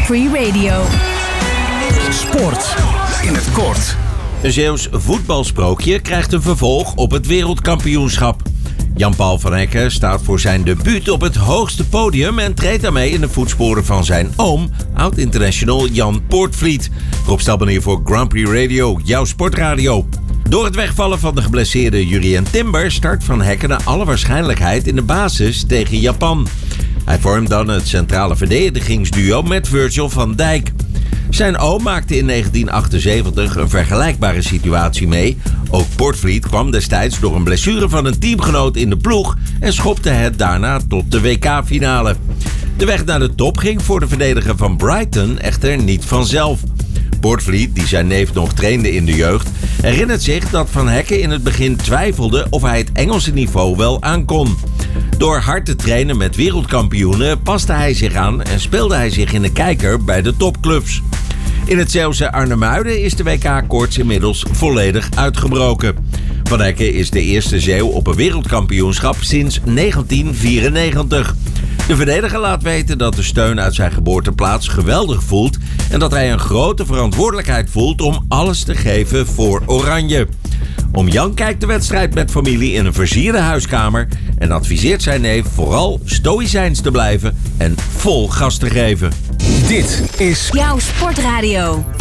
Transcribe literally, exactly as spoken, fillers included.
Free Radio. Sport in het kort. Een Zeeuws voetbalsprookje krijgt een vervolg op het wereldkampioenschap. Jan-Paul van Hekken staat voor zijn debuut op het hoogste podium en treedt daarmee in de voetsporen van zijn oom, oud-international Jan Poortvliet. Rob Stelman hier voor Grand Prix Radio, jouw sportradio. Door het wegvallen van de geblesseerde Jurrien Timber start Van Hekken naar alle waarschijnlijkheid in de basis tegen Japan. Hij vormt dan het centrale verdedigingsduo met Virgil van Dijk. Zijn oom maakte in negentien achtenzeventig een vergelijkbare situatie mee. Ook Poortvliet kwam destijds door een blessure van een teamgenoot in de ploeg en schopte het daarna tot de W K-finale. De weg naar de top ging voor de verdediger van Brighton echter niet vanzelf. Poortvliet, die zijn neef nog trainde in de jeugd, herinnert zich dat Van Hekken in het begin twijfelde of hij het Engelse niveau wel aankon. Door hard te trainen met wereldkampioenen paste hij zich aan en speelde hij zich in de kijker bij de topclubs. In het Zeeuwse Arnhemuiden is de W K-koorts inmiddels volledig uitgebroken. Van Hekken is de eerste Zeeuw op een wereldkampioenschap sinds negentien vierennegentig. De verdediger laat weten dat de steun uit zijn geboorteplaats geweldig voelt en dat hij een grote verantwoordelijkheid voelt om alles te geven voor Oranje. Oom Jan kijkt de wedstrijd met familie in een versierde huiskamer en adviseert zijn neef vooral stoïcijns te blijven en vol gas te geven. Dit is Jouw sportradio.